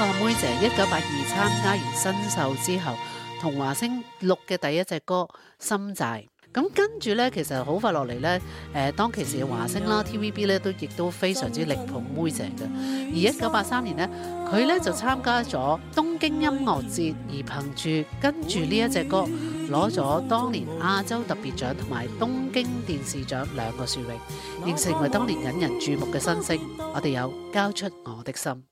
個妹姐1982參加完新秀之後，同華星錄嘅第一隻歌《心債》。咁跟住呢，其實好快落嚟呢，當其時嘅華星啦、TVB 呢亦都非常之力捧妹姐嘅。而1983年呢，佢呢就參加咗東京音樂節，而憑住跟住呢一隻歌攞咗當年亞洲特別獎同埋東京電視獎2個殊榮，形成為當年引人注目嘅新星。我哋有交出我的心。